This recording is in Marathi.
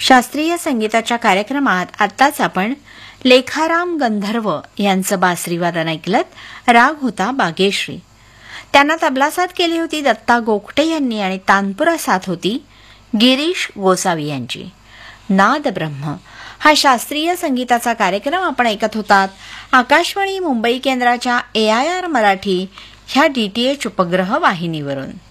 शास्त्रीय संगीताच्या कार्यक्रमात आत्ताच आपण लेखाराम गंधर्व यांचं बासरीवादन ऐकलत. राग होता बागेश्री. त्यांना तबलासाथ केली होती दत्ता गोखटे यांनी आणि तानपुरा साथ होती गिरीश गोसावी यांची. नाद ब्रह्म हा शास्त्रीय संगीताचा कार्यक्रम आपण ऐकत होतात आकाशवाणी मुंबई केंद्राच्या AIR मराठी ह्या DTH उपग्रह वाहिनीवरून.